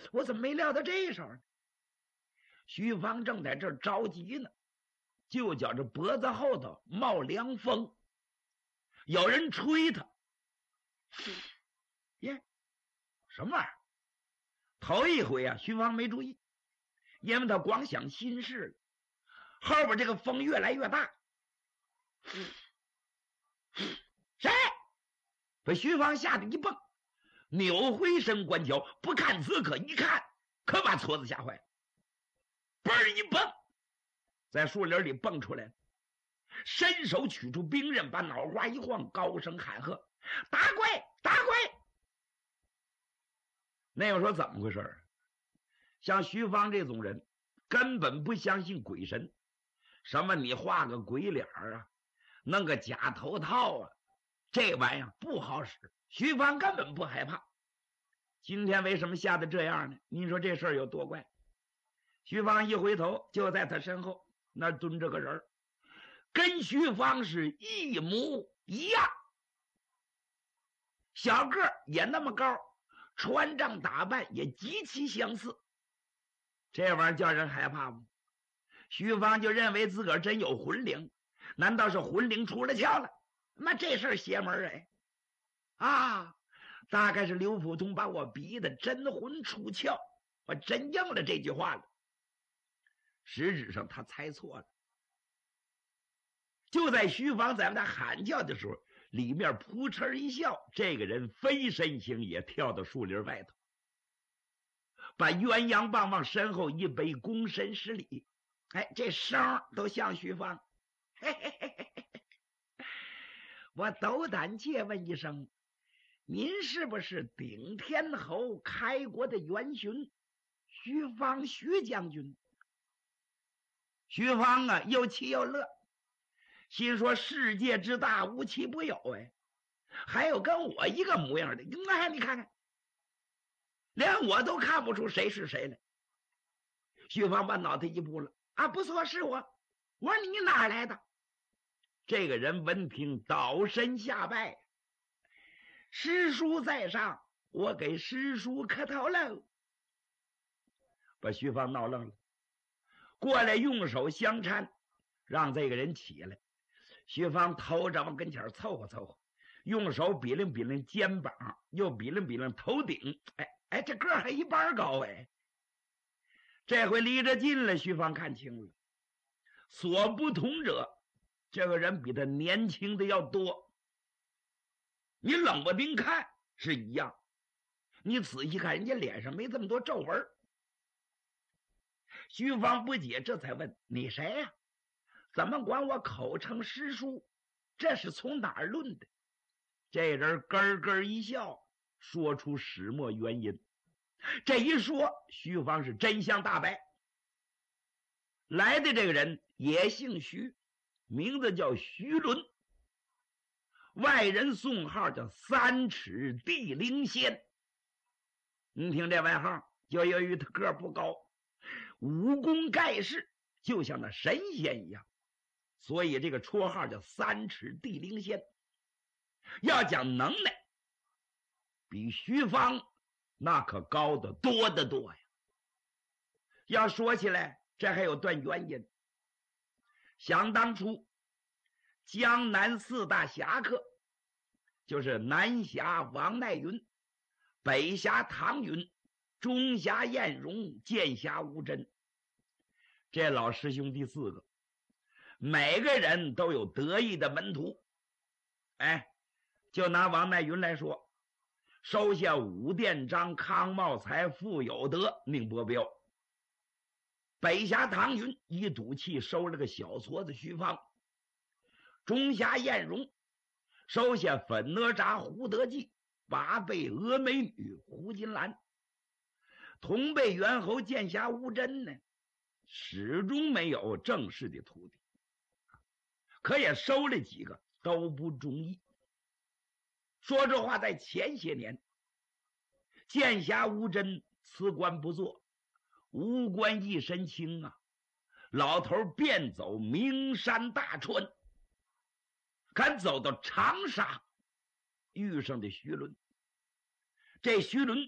我怎么没料到这时候呢？徐芳正在这儿着急呢，就觉着脖子后头冒凉风，有人吹他。耶，什么玩意儿？头一回啊，徐芳没注意，因为他光想心事了。后边这个风越来越大，谁？把徐芳吓得一蹦，扭回身观瞧，不看则可，一看可把矬子吓坏了。嘣一蹦，在树林里蹦出来了，伸手取出兵刃，把脑瓜一晃，高声喊喝：“打鬼！打鬼！”那个说怎么回事？像徐芳这种人根本不相信鬼神，什么你画个鬼脸啊，弄个假头套啊，这玩意儿不好使。徐芳根本不害怕。今天为什么吓得这样呢？您说这事儿有多怪？徐芳一回头，就在他身后那蹲着个人，跟徐芳是一模一样，小个儿也那么高，穿着打扮也极其相似。这玩意儿叫人害怕吗？徐芳就认为自个儿真有魂灵，难道是魂灵出了窍了？那这事儿邪门哎！啊，大概是刘福通把我逼得真魂出窍，我真应了这句话了。实质上他猜错了。就在徐芳在那喊叫的时候，里面扑哧一笑，这个人飞身行也跳到树林外头，把鸳鸯棒往身后一背，躬身施礼。哎，这声都像徐芳。嘿嘿嘿嘿嘿，我斗胆借问一声，您是不是顶天侯开国的元勋徐芳徐将军？徐芳啊，又气又乐，心说世界之大，无奇不有哎，还有跟我一个模样的，你看看，连我都看不出谁是谁来。徐芳把脑袋一扑了，啊，不错，是我。我说你哪来的？这个人闻听倒身下拜，师叔在上，我给师叔磕头喽。把徐芳闹愣了，过来用手相搀，让这个人起来。徐芳头着往跟前凑合凑合，用手比量比量肩膀，又比量比量头顶。哎，这个还一般高哎。这回离着近了，徐芳看清了，所不同者，这个人比他年轻的要多。你冷不丁看是一样，你仔细看人家脸上没这么多皱纹。徐芳不解，这才问：“你谁呀？怎么管我口称师叔？这是从哪儿论的？”这人咯咯一笑，说出始末原因。这一说，徐芳是真相大白。来的这个人也姓徐，名字叫徐伦，外人送号叫三尺地灵仙。你听这外号，就由于他个儿不高，武功盖世，就像那神仙一样，所以这个绰号叫三尺地灵仙。要讲能耐，比徐芳那可高得多得多呀。要说起来，这还有段原因。想当初江南四大侠客，就是南侠王乃云，北侠唐云，中侠晏荣，剑侠吴真，这老师兄弟4个，每个人都有得意的门徒。哎，就拿王乃云来说，收下武殿章、康茂才、傅有德、宁伯彪。北侠唐云一赌气收了个小矬子徐芳，中侠晏荣收下粉哪吒胡德济、八辈峨眉女胡金兰，同辈猿猴剑侠吴真呢，始终没有正式的徒弟，可也收了几个，都不中意。说这话在前些年，剑侠吴真辞官不做，无官一身轻啊，老头便走名山大川，敢走到长沙，遇上的徐伦。这徐伦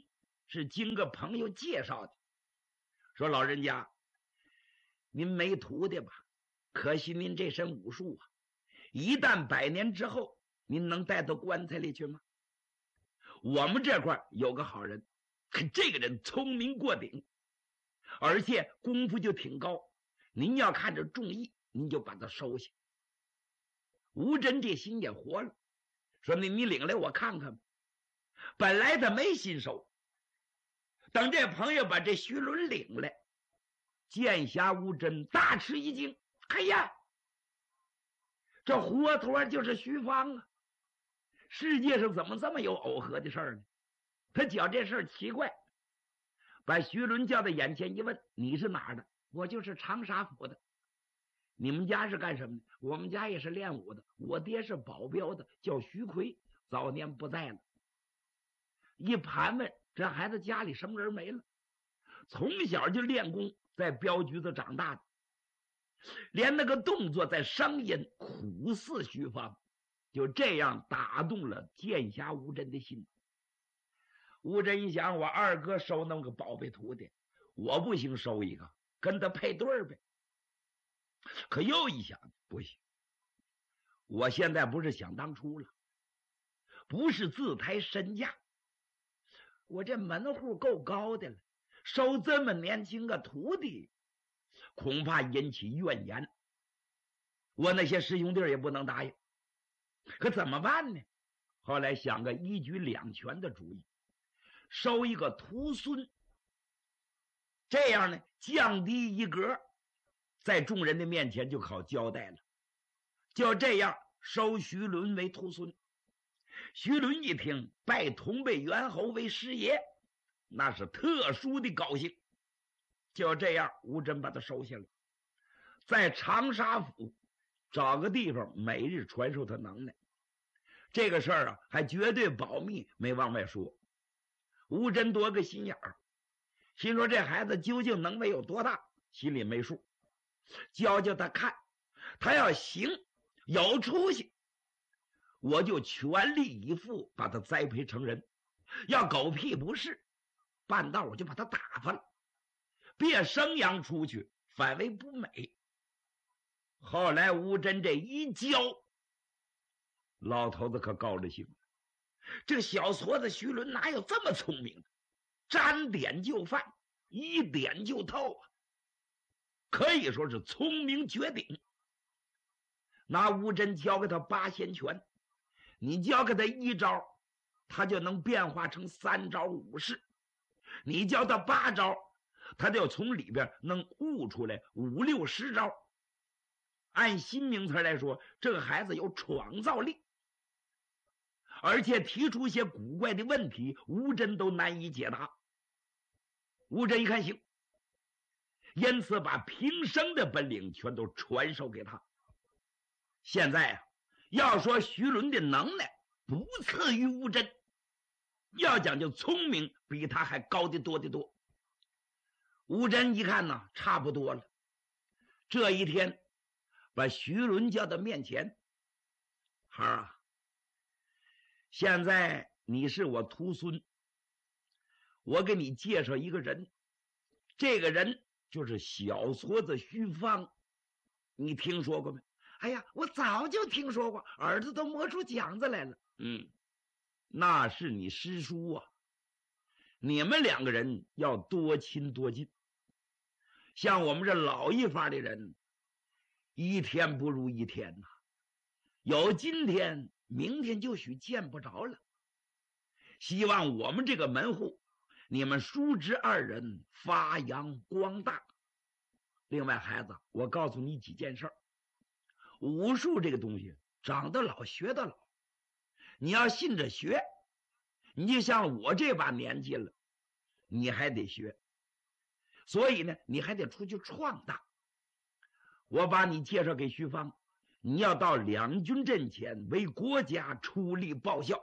是经个朋友介绍的，说老人家，您没徒弟吧？可惜您这身武术啊，一旦100年之后，您能带到棺材里去吗？我们这块有个好人，这个人聪明过顶，而且功夫就挺高，您要看着中意，您就把他收下。吴真这心也活了，说你领来我看看吧。本来他没心收，等这朋友把这徐伦领来，剑侠吴真大吃一惊，哎呀，这活脱就是徐芳啊！世界上怎么这么有耦合的事儿呢？他觉这事儿奇怪，把徐伦叫到眼前一问，你是哪儿的？我就是长沙府的。你们家是干什么的？我们家也是练武的，我爹是保镖的，叫徐奎，早年不在了。一盘问，这孩子家里什么人没了，从小就练功，在镖局子长大的，连那个动作在声音苦似徐芳，就这样打动了剑侠吴真的心。吴真一想，我二哥收那么个宝贝徒弟，我不行收一个，跟他配对儿呗。可又一想，不行，我现在不是想当初了，不是自抬身价，我这门户够高的了，收这么年轻个徒弟，恐怕引起怨言，我那些师兄弟也不能答应。可怎么办呢？后来想个一举两全的主意，收一个徒孙，这样呢降低一格，在众人的面前就好交代了。就这样收徐伦为徒孙。徐伦一听拜同辈猿猴为师爷，那是特殊的高兴。就这样吴真把他收下了，在长沙府找个地方每日传授他能耐。这个事儿啊还绝对保密，没往外说。吴真多个心眼儿，心说这孩子究竟能耐有多大，心里没数，教他看，他要行有出息，我就全力以赴把他栽培成人，要狗屁不是，半道我就把他打发了，别生养出去，反为不美。后来吴真这一教，老头子可高了兴，这个小矬子徐伦哪有这么聪明的，沾点就犯，一点就透啊，可以说是聪明绝顶。拿吴真教给他8仙拳，你教给他1招，他就能变化成3招5式，你教他8招，他就从里边能悟出来5、6、10招。按新名词来说，这个孩子有创造力，而且提出一些古怪的问题，吴真都难以解答。吴真一看行，因此把平生的本领全都传授给他。现在啊，要说徐伦的能耐不次于吴真，要讲究聪明，比他还高得多得多。吴真一看呢，差不多了。这一天把徐伦叫到面前，孩儿啊，现在你是我徒孙，我给你介绍一个人，这个人就是小矬子徐芳，你听说过没？哎呀，我早就听说过，耳朵都磨出茧子来了。那是你师叔啊，你们2个人要多亲多近。像我们这老一发的人，一天不如一天呐，有今天明天就许见不着了。希望我们这个门户，你们叔侄2人发扬光大。另外孩子，我告诉你几件事儿。武术这个东西长得老学得老，你要信着学，你就像我这把年纪了，你还得学，所以呢你还得出去闯荡。我把你介绍给徐芳，你要到两军阵前为国家出力报效，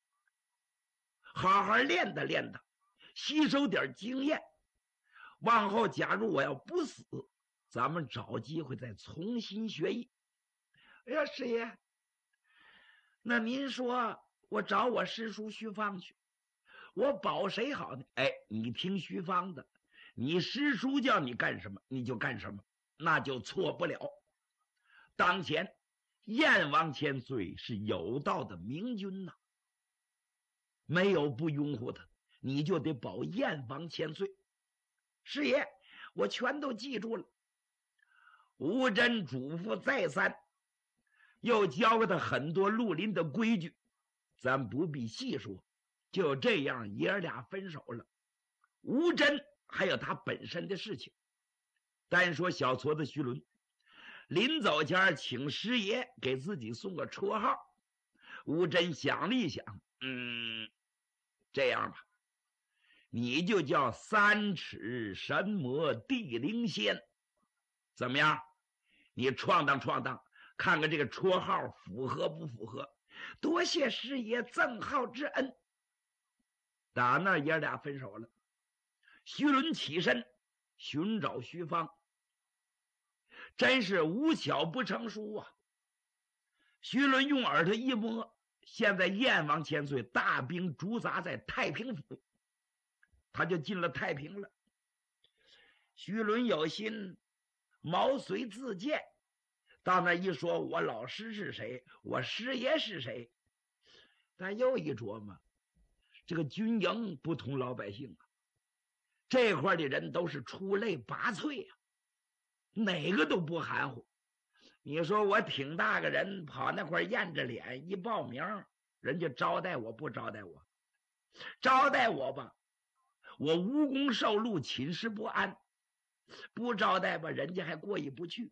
好好练的练的，吸收点经验，往后假如我要不死，咱们找机会再重新学艺。哎呀，师爷，那您说我找我师叔徐芳去， 我保谁好呢？哎，你听徐芳的，你师叔叫你干什么你就干什么，那就错不了。当前燕王千岁是有道的明君呐，没有不拥护他，你就得保燕王千岁。师爷，我全都记住了。吴真嘱咐再三，又教给他很多绿林的规矩，咱不必细说。就这样，爷儿俩分手了。吴真还有他本身的事情。单说小矬子徐伦，临走前请师爷给自己送个绰号。吴真想了一想，这样吧，你就叫三尺神魔地灵仙，怎么样？你闯荡闯荡，看看这个绰号符合不符合？多谢师爷赠号之恩。打那爷俩分手了。徐伦起身寻找徐芳，真是无巧不成书啊！徐伦用耳朵一摸，现在燕王千岁大兵驻扎在太平府，他就进了太平了。徐伦有心毛遂自荐，到那一说，我老师是谁，我师爷是谁，但又一琢磨，这个军营不同老百姓啊，这块的人都是出类拔萃啊，哪个都不含糊。你说我挺大个人跑那块验着脸一报名，人家招待我不招待我？招待我吧，我无功受禄，寝食不安；不招待吧，人家还过意不去。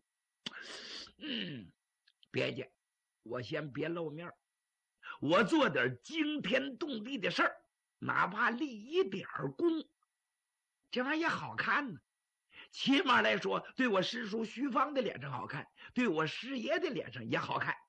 别介，我先别露面，我做点惊天动地的事儿，哪怕立一点功，这玩意也好看呢。起码来说，对我师叔徐芳的脸上好看，对我师爷的脸上也好看。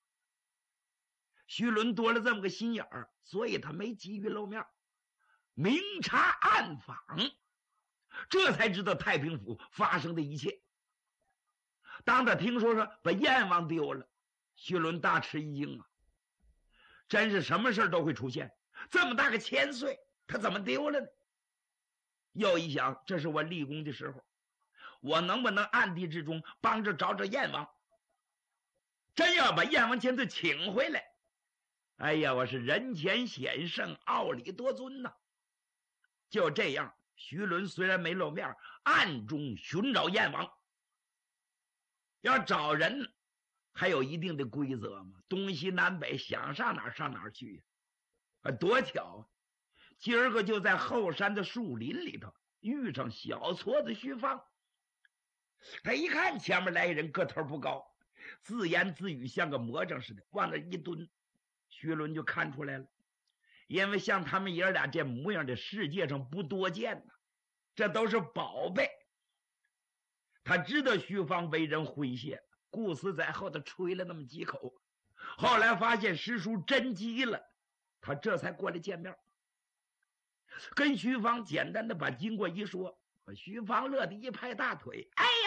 徐伦多了这么个心眼儿，所以他没急于露面，明察暗访，这才知道太平府发生的一切。当他听说把燕王丢了，徐伦大吃一惊啊！真是什么事都会出现，这么大个千岁，他怎么丢了呢？又一想，这是我立功的时候，我能不能暗地之中帮着找找燕王？真要把燕王千岁请回来，哎呀，我是人前显圣，傲里多尊呐！就这样，徐伦虽然没露面，暗中寻找燕王。要找人还有一定的规则嘛，东西南北想上哪儿上哪儿去啊！多巧，今儿个就在后山的树林里头遇上小矬子徐芳。他一看前面来人，个头不高，自言自语像个魔怔似的，往那一蹲。徐伦就看出来了，因为像他们爷俩这模样的世界上不多见呐，这都是宝贝。他知道徐芳为人诙谐，顾此在后头吹了那么几口，后来发现师叔真急了，他这才过来见面，跟徐芳简单的把经过一说。徐芳乐得一拍大腿，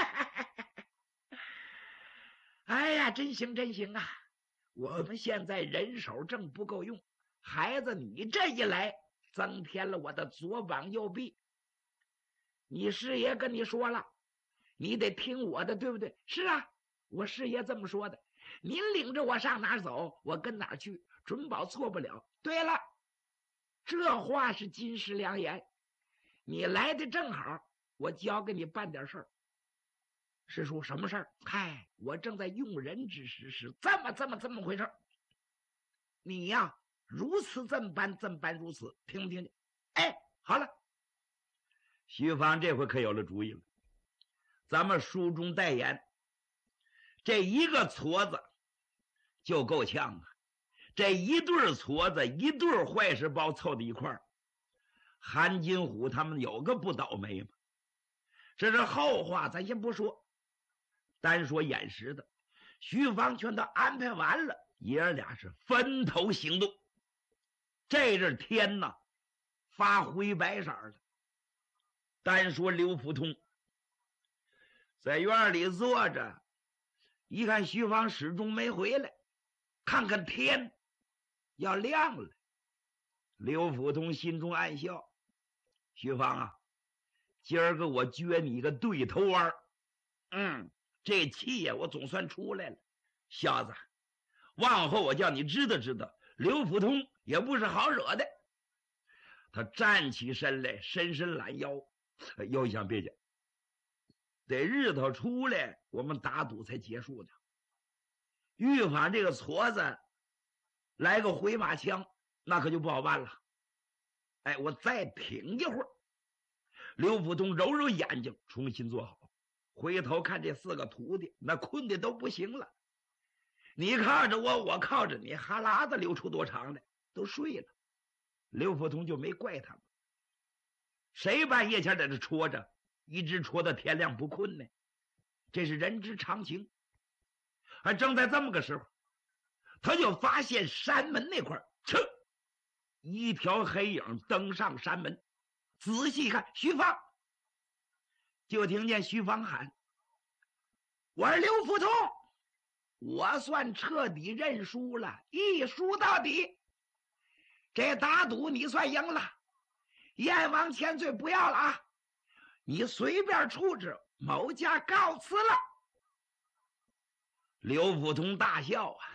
哎呀，真行真行啊！我们现在人手正不够用，孩子你这一来，增添了我的左膀右臂。你师爷跟你说了，你得听我的，对不对？是啊，我师爷这么说的，您领着我上哪儿走，我跟哪儿去，准保错不了。对了，这话是金石良言，你来的正好，我交给你办点事儿。师叔，什么事儿？嗨，我正在用人之时，是这么回事儿。你呀，如此这般如此，听不听见？哎，好了，徐芳这回可有了主意了。咱们书中代言，这一个矬子就够呛啊！这一对矬子，一对坏事包凑在一块儿，韩金虎他们有个不倒霉吗？这是后话，咱先不说，单说眼识的，徐芳全都安排完了，爷俩是分头行动。这阵天呐，发灰白色的。单说刘福通在院里坐着，一看徐芳始终没回来，看看天要亮了， 刘福通心中暗笑，徐芳啊，今儿个我撅你个对头弯，这气呀我总算出来了。小子，往后我叫你知道知道，刘福通也不是好惹的。他站起身来，伸伸懒腰，腰一想别介，得日头出来我们打赌才结束呢。预防这个矬子来个回马枪，那可就不好办了。哎，我再挺一会儿。刘福通揉揉眼睛，重新坐好，回头看这4个徒弟，那困的都不行了。你靠着我，我靠着你，哈喇子流出多长来，都睡了。刘福通就没怪他们，谁半夜前在这戳着，一直戳到天亮不困呢？这是人之常情。而正在这么个时候，他就发现山门那块一条黑影登上山门，仔细看，徐芳。就听见徐芳喊：“我是刘福通，我算彻底认输了，一输到底。这打赌你算赢了，阎王千岁不要了啊！你随便处置，某家告辞了。”刘福通大笑啊，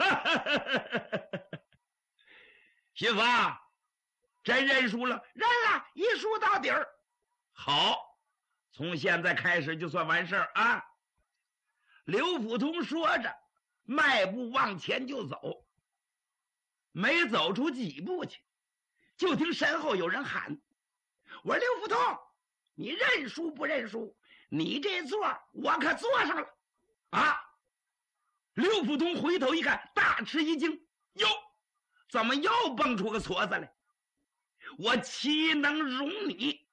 徐芳，真认输了？认了，一输到底儿。好，从现在开始就算完事儿啊！刘福通说着，迈步往前就走。没走出几步去，就听身后有人喊：“我说刘福通，你认输不认输？你这座我可坐上了啊！”刘福通回头一看，大吃一惊：“哟，怎么又蹦出个矬子来？我岂能容你